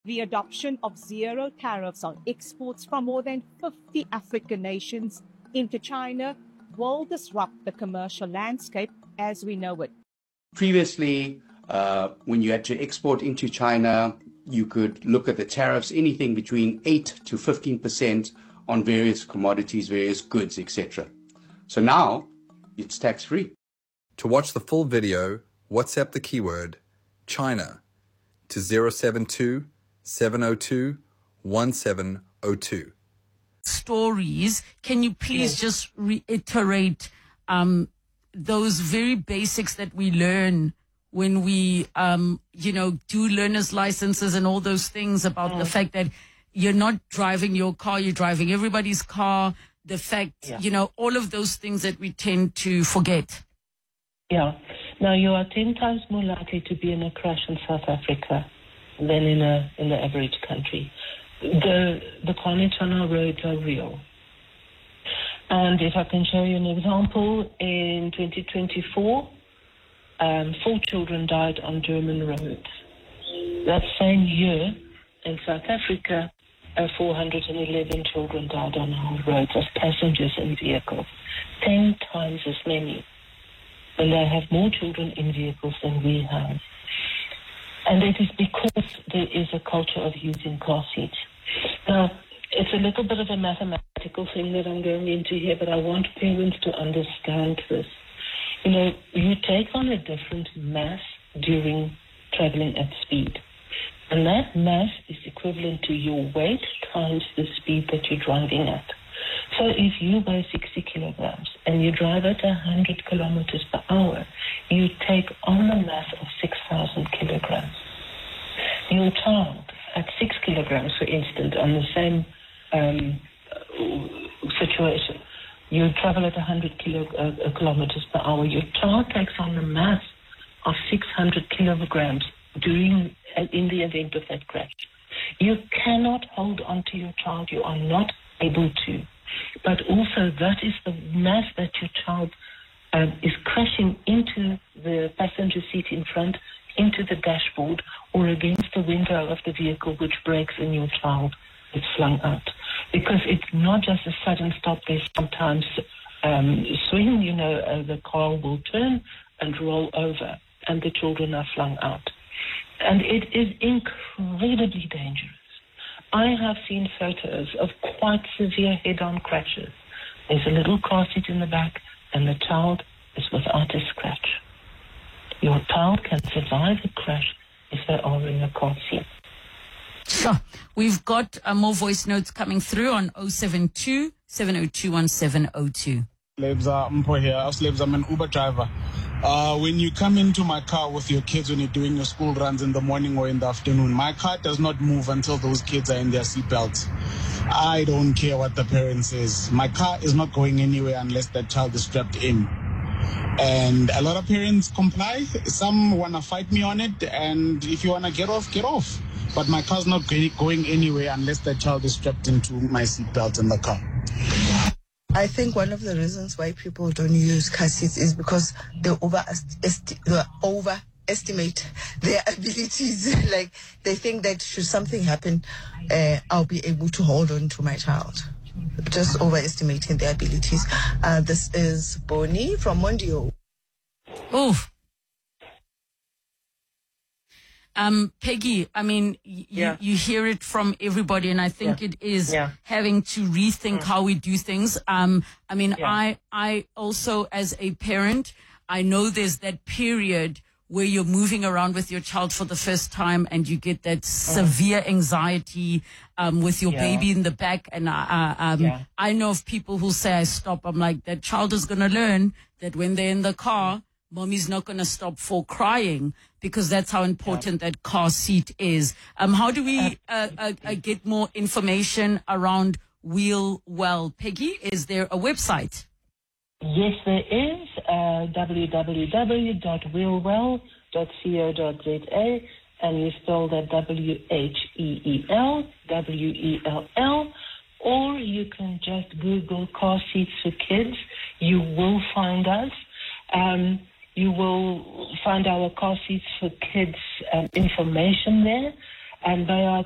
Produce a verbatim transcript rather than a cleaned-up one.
The adoption of zero tariffs on exports from more than fifty African nations into China will disrupt the commercial landscape as we know it. Previously, uh, when you had to export into China, you could look at the tariffs, anything between eight to fifteen percent on various commodities, various goods, et cetera. So now it's tax-free. To watch the full video, WhatsApp the keyword China to zero seven two, seven zero two, one seven zero two. Stories, can you please yes. just reiterate um, those very basics that we learn when we, um, you know, do learner's licenses and all those things about mm. the fact that you're not driving your car, you're driving everybody's car, the fact, yeah. you know, all of those things that we tend to forget. Yeah. Now, you are ten times more likely to be in a crash in South Africa than in a in the average country. The the carnage on our roads are real. And if I can show you an example, in twenty twenty-four, um, four children died on German roads. That same year, in South Africa, uh, four hundred eleven children died on our roads as passengers in vehicles. Ten times as many. And they have more children in vehicles than we have. And it is because there is a culture of using car seats. Now, it's a little bit of a mathematical thing that I'm going into here, but I want parents to understand this. You know, you take on a different mass during traveling at speed. And that mass is equivalent to your weight times the speed that you're driving at. So if you weigh sixty kilograms and you drive at one hundred kilometers per hour, you take on a mass of six thousand kilograms. Your child at six kilograms, for instance, on the same um, situation, you travel at one hundred kilo, uh, kilometers per hour, your child takes on a mass of six hundred kilograms during, uh, in the event of that crash. You cannot hold on to your child. You are not able to. But also that is the mass that your child um, is crashing into the passenger seat in front, into the dashboard, or against the window of the vehicle, which breaks and your child is flung out. Because it's not just a sudden stop. There's sometimes um, swing, you know, uh, the car will turn and roll over, and the children are flung out. And it is incredibly dangerous. I have seen photos of quite severe head-on crashes. There's a little car seat in the back, and the child is without a scratch. Your child can survive a crash if they are in a car seat. Sure. We've got uh, more voice notes coming through on zero seven two, seven zero two, one seven zero two. Lebza Mpo here. Lebza, I'm an Uber driver. Uh, when you come into my car with your kids when you're doing your school runs in the morning or in the afternoon, my car does not move until those kids are in their seatbelts. I don't care what the parent says. My car is not going anywhere unless that child is strapped in. And a lot of parents comply. Some want to fight me on it. And if you want to get off, get off. But my car's not going anywhere unless that child is strapped into my seatbelt in the car. I think one of the reasons why people don't use car seats is because they over they overestimate their abilities. Like they think that should something happen, uh, I'll be able to hold on to my child. Just overestimating their abilities. Uh, this is Bonnie from Mondio. Oof. Um, Peggy, I mean, y- yeah. you, you hear it from everybody, and I think yeah. it is yeah. having to rethink mm. how we do things. Um, I mean, yeah. I, I also, as a parent, I know there's that period where you're moving around with your child for the first time and you get that mm. severe anxiety, um, with your yeah. baby in the back. And, uh, um, yeah. I know of people who say, I stop. I'm like, that child is going to learn that when they're in the car, mommy's not going to stop for crying, because that's how important yeah. that car seat is. Um, how do we uh, uh, uh, get more information around Wheel Well? Peggy, is there a website? Yes, there is. Uh, w w w dot wheelwell dot co dot z a, and you spell that W H E E L, W E L L, or you can just Google car seats for kids. You will find us. Um, You will find our car seats for kids um, information there, and they are